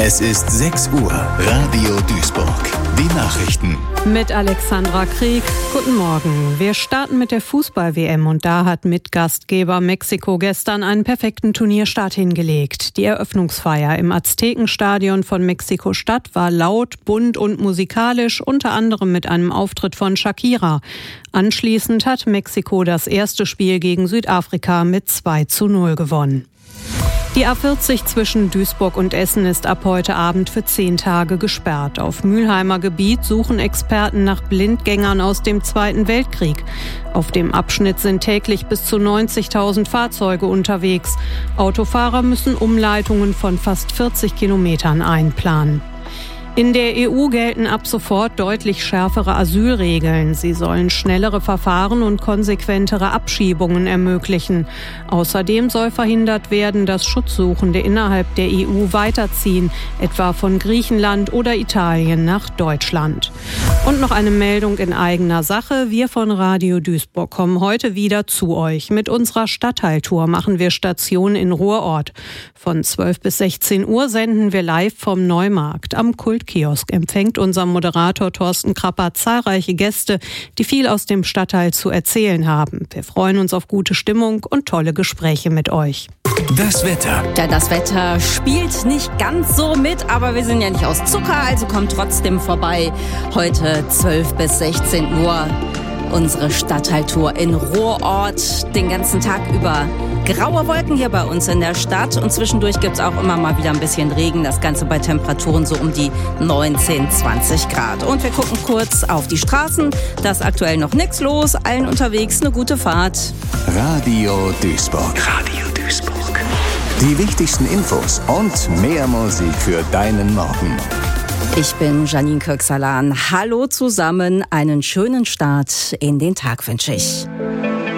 Es ist 6 Uhr, Radio Duisburg. Die Nachrichten. Mit Alexandra Krieg. Guten Morgen. Wir starten mit der Fußball-WM und da hat Mitgastgeber Mexiko gestern einen perfekten Turnierstart hingelegt. Die Eröffnungsfeier im Aztekenstadion von Mexiko-Stadt war laut, bunt und musikalisch, unter anderem mit einem Auftritt von Shakira. Anschließend hat Mexiko das erste Spiel gegen Südafrika mit 2:0 gewonnen. Die A40 zwischen Duisburg und Essen ist ab heute Abend für 10 Tage gesperrt. Auf Mülheimer Gebiet suchen Experten nach Blindgängern aus dem Zweiten Weltkrieg. Auf dem Abschnitt sind täglich bis zu 90.000 Fahrzeuge unterwegs. Autofahrer müssen Umleitungen von fast 40 Kilometern einplanen. In der EU gelten ab sofort deutlich schärfere Asylregeln. Sie sollen schnellere Verfahren und konsequentere Abschiebungen ermöglichen. Außerdem soll verhindert werden, dass Schutzsuchende innerhalb der EU weiterziehen, etwa von Griechenland oder Italien nach Deutschland. Und noch eine Meldung in eigener Sache. Wir von Radio Duisburg kommen heute wieder zu euch. Mit unserer Stadtteiltour machen wir Station in Ruhrort. Von 12 bis 16 Uhr senden wir live vom Neumarkt. Am Kultkiosk empfängt unser Moderator Thorsten Krapper zahlreiche Gäste, die viel aus dem Stadtteil zu erzählen haben. Wir freuen uns auf gute Stimmung und tolle Gespräche mit euch. Das Wetter. Ja, das Wetter spielt nicht ganz so mit, aber wir sind ja nicht aus Zucker, also kommt trotzdem vorbei. Heute 12 bis 16 Uhr unsere Stadtteiltour in Ruhrort. Den ganzen Tag über graue Wolken hier bei uns in der Stadt und zwischendurch gibt es auch immer mal wieder ein bisschen Regen. Das Ganze bei Temperaturen so um die 19, 20 Grad. Und wir gucken kurz auf die Straßen. Da ist aktuell noch nichts los. Allen unterwegs eine gute Fahrt. Radio Duisburg. Radio Duisburg. Die wichtigsten Infos und mehr Musik für deinen Morgen. Ich bin Janine Kirksalan. Hallo zusammen. Einen schönen Start in den Tag wünsche ich.